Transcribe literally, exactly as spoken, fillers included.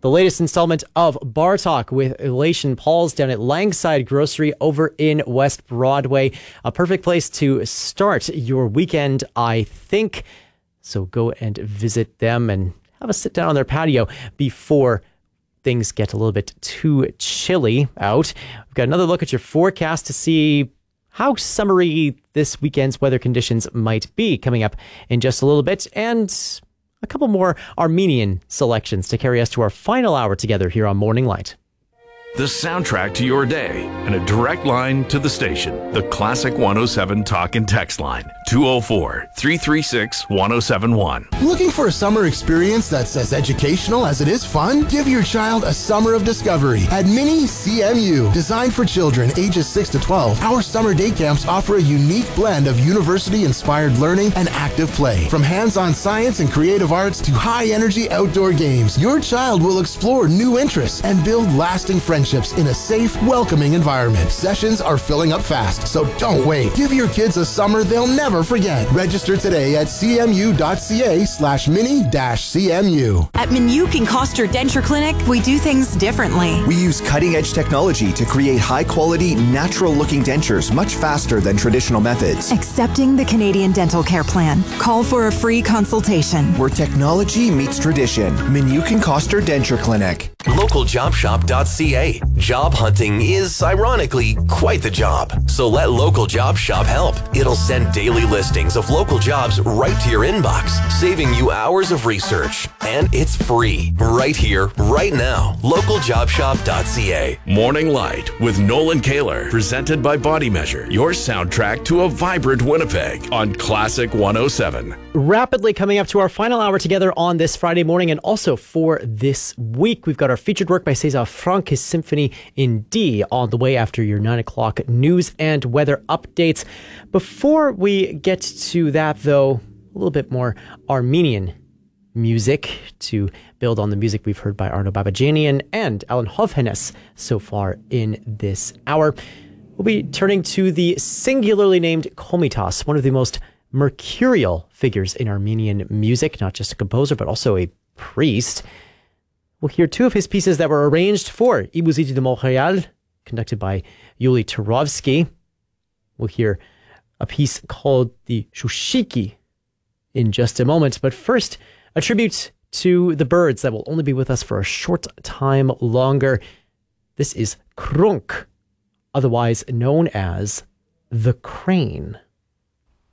The latest installment of Bar Talk with Elation Pauls down at Langside Grocery over in West Broadway. A perfect place to start your weekend, I think. So go and visit them and have a sit down on their patio before things get a little bit too chilly out. We've got another look at your forecast to see how summery this weekend's weather conditions might be coming up in just a little bit, and a couple more Armenian selections to carry us to our final hour together here on Morning Light. The soundtrack to your day and a direct line to the station. The Classic one oh seven Talk and Text line, two oh four, three three six, one oh seven one. Looking for a summer experience that's as educational as it is fun? Give your child a summer of discovery at Mini C M U. Designed for children ages six to twelve, our summer day camps offer a unique blend of university-inspired learning and active play. From hands-on science and creative arts to high-energy outdoor games, your child will explore new interests and build lasting friendships in a safe, welcoming environment. Sessions are filling up fast, so don't wait. Give your kids a summer they'll never forget. Register today at cmu.ca slash mini dash CMU. At Minuke and Coster Denture Clinic, we do things differently. We use cutting-edge technology to create high-quality, natural-looking dentures much faster than traditional methods. Accepting the Canadian Dental Care Plan. Call for a free consultation. Where technology meets tradition. Minuke and Coster Denture Clinic. local job shop dot c a. Job hunting is, ironically, quite the job. So let Local Job Shop help. It'll send daily listings of local jobs right to your inbox, saving you hours of research. And it's free, right here, right now. local job shop dot c a. Morning Light with Nolan Kaler, presented by Body Measure, your soundtrack to a vibrant Winnipeg on Classic one oh seven. Rapidly coming up to our final hour together on this Friday morning, and also for this week, we've got our featured work by César Franck, his Symphony in D, on the way after your nine o'clock news and weather updates. Before we get to that, though, a little bit more Armenian music to build on the music we've heard by Arno Babajanian and Alan Hovhannes so far in this hour. We'll be turning to the singularly named Komitas, one of the most mercurial figures in Armenian music, not just a composer, but also a priest. We'll hear two of his pieces that were arranged for I Muziki de Montréal, conducted by Yuli Turovsky. We'll hear a piece called the Shushiki in just a moment. But first, a tribute to the birds that will only be with us for a short time longer. This is Krunk, otherwise known as the crane.